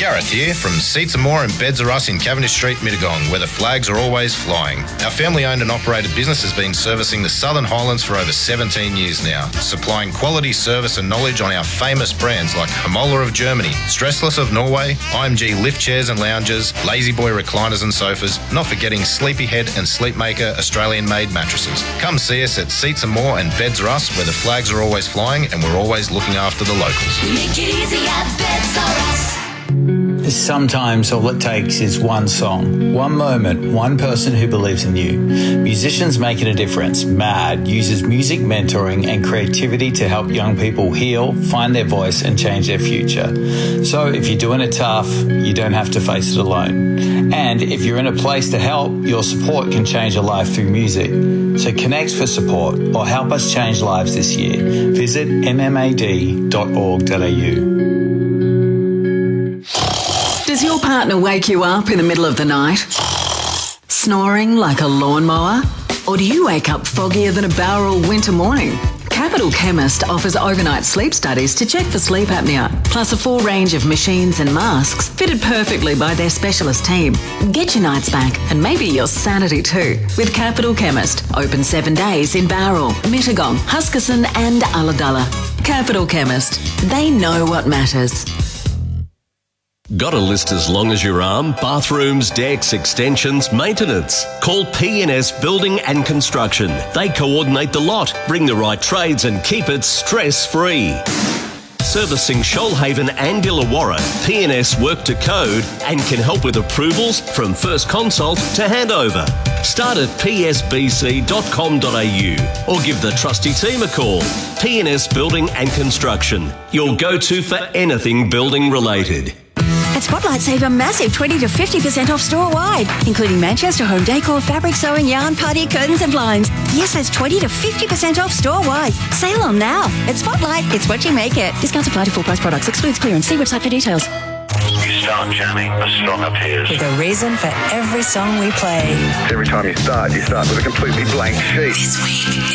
Gareth here from Seats and More and Beds Are Us in Cavendish Street, Mittagong, where the flags are always flying. Our family-owned and operated business has been servicing the Southern Highlands for over 17 years now, supplying quality service and knowledge on our famous brands like Hamola of Germany, Stressless of Norway, IMG lift chairs and lounges, Lazy Boy recliners and sofas, not forgetting Sleepyhead and Sleepmaker Australian-made mattresses. Come see us at Seats and More and Beds Are Us, where the flags are always flying and we're always looking after the locals. Make it easy at Beds Are Us. Sometimes all it takes is one song, one moment, one person who believes in you. Musicians Making a Difference, MAD, uses music mentoring and creativity to help young people heal, find their voice and change their future. So if you're doing it tough, you don't have to face it alone. And if you're in a place to help, your support can change a life through music. So connect for support or help us change lives this year. Visit mmad.org.au. Does your partner wake you up in the middle of the night, snoring like a lawnmower? Or do you wake up foggier than a Bowral winter morning? Capital Chemist offers overnight sleep studies to check for sleep apnea, plus a full range of machines and masks fitted perfectly by their specialist team. Get your nights back and maybe your sanity too with Capital Chemist. Open 7 days in Bowral, Mittagong, Huskisson and Ulladulla. Capital Chemist. They know what matters. Got a list as long as your arm? Bathrooms, decks, extensions, maintenance. Call PNS Building and Construction. They coordinate the lot, bring the right trades and keep it stress-free. Servicing Shoalhaven and Illawarra, PNS work to code and can help with approvals from first consult to handover. Start at psbc.com.au or give the trusty team a call. PNS Building and Construction, your go-to for anything building related. At Spotlight, save a massive 20 to 50% off store-wide, including Manchester home decor, fabric sewing, yarn, party, curtains and blinds. Yes, that's 20 to 50% off store-wide. Sale on now. At Spotlight, it's what you make it. Discounts apply to full-price products. Excludes clearance. See website for details. You start jamming, a song appears. With a reason for every song we play. Every time you start with a completely blank sheet. This week.